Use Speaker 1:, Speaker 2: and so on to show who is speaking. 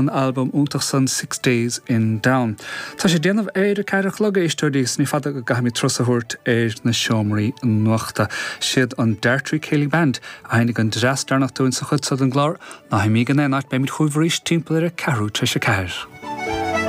Speaker 1: an album úntaach san 6 Days in Down. Tá sé déanamh a ceirech loga éisteoirdíos ní fada go gaithmí trosathirt na seomraí nuachta. Siad an Dartry Céilí Band a hainnig an dras darnach dúin sa chud sad an glár na haimí gan éanacht be mit chuimhríos timpeall ar a carú tre sé ceir.